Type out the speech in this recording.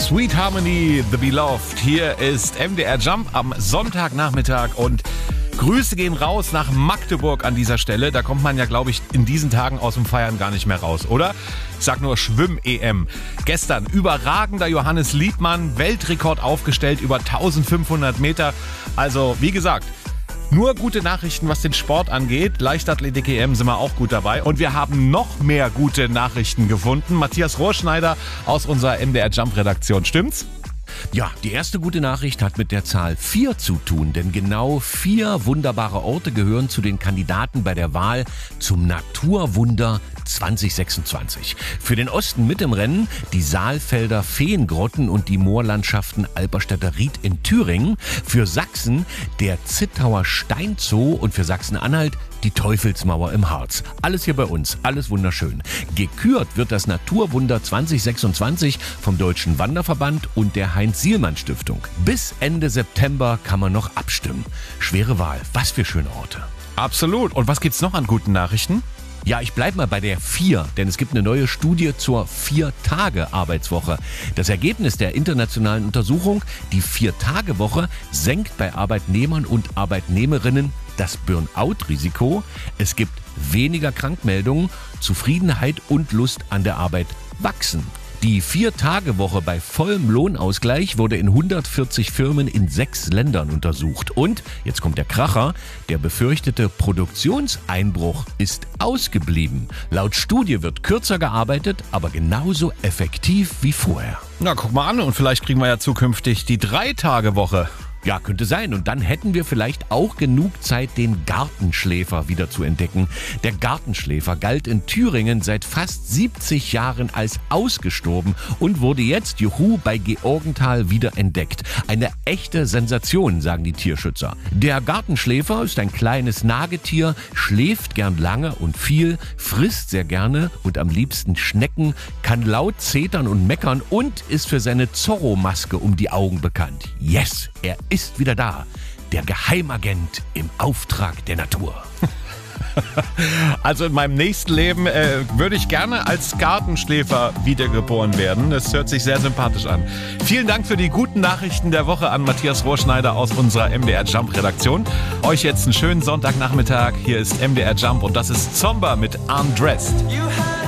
Sweet Harmony, The Beloved. Hier ist MDR Jump am Sonntagnachmittag und Grüße gehen raus nach Magdeburg an dieser Stelle. Da kommt man ja, glaube ich, in diesen Tagen aus dem Feiern gar nicht mehr raus, oder? Ich sag nur Schwimm-EM. Gestern überragender Johannes Liebmann, Weltrekord aufgestellt über 1500 Meter. Also, wie gesagt, nur gute Nachrichten, was den Sport angeht. Leichtathletik-EM sind wir auch gut dabei. Und wir haben noch mehr gute Nachrichten gefunden. Matthias Rohrschneider aus unserer MDR Jump-Redaktion. Stimmt's? Ja, die erste gute Nachricht hat mit der Zahl 4 zu tun, denn genau 4 wunderbare Orte gehören zu den Kandidaten bei der Wahl zum Naturwunder 2026. Für den Osten mit im Rennen die Saalfelder Feengrotten und die Moorlandschaften Alperstädter Ried in Thüringen. Für Sachsen der Zittauer Steinzoo und für Sachsen-Anhalt die Teufelsmauer im Harz. Alles hier bei uns, alles wunderschön. Gekürt wird das Naturwunder 2026 vom Deutschen Wanderverband und der Heinz-Sielmann-Stiftung. Bis Ende September kann man noch abstimmen. Schwere Wahl, was für schöne Orte. Absolut. Und was gibt's noch an guten Nachrichten? Ja, ich bleib mal bei der 4, denn es gibt eine neue Studie zur 4-Tage-Arbeitswoche. Das Ergebnis der internationalen Untersuchung, die 4-Tage-Woche, senkt bei Arbeitnehmern und Arbeitnehmerinnen das Burnout-Risiko. Es gibt weniger Krankmeldungen, Zufriedenheit und Lust an der Arbeit wachsen. Die 4-Tage-Woche bei vollem Lohnausgleich wurde in 140 Firmen in 6 Ländern untersucht. Und, jetzt kommt der Kracher, der befürchtete Produktionseinbruch ist ausgeblieben. Laut Studie wird kürzer gearbeitet, aber genauso effektiv wie vorher. Na, guck mal an, und vielleicht kriegen wir ja zukünftig die 3-Tage-Woche. Ja, könnte sein. Und dann hätten wir vielleicht auch genug Zeit, den Gartenschläfer wieder zu entdecken. Der Gartenschläfer galt in Thüringen seit fast 70 Jahren als ausgestorben und wurde jetzt, juhu, bei Georgenthal wieder entdeckt. Eine echte Sensation, sagen die Tierschützer. Der Gartenschläfer ist ein kleines Nagetier, schläft gern lange und viel, frisst sehr gerne und am liebsten Schnecken, kann laut zetern und meckern und ist für seine Zorro-Maske um die Augen bekannt. Yes, er ist wieder da. Der Geheimagent im Auftrag der Natur. Also in meinem nächsten Leben würde ich gerne als Gartenschläfer wiedergeboren werden. Das hört sich sehr sympathisch an. Vielen Dank für die guten Nachrichten der Woche an Matthias Rohrschneider aus unserer MDR Jump Redaktion. Euch jetzt einen schönen Sonntagnachmittag. Hier ist MDR Jump und das ist Zomba mit Undressed.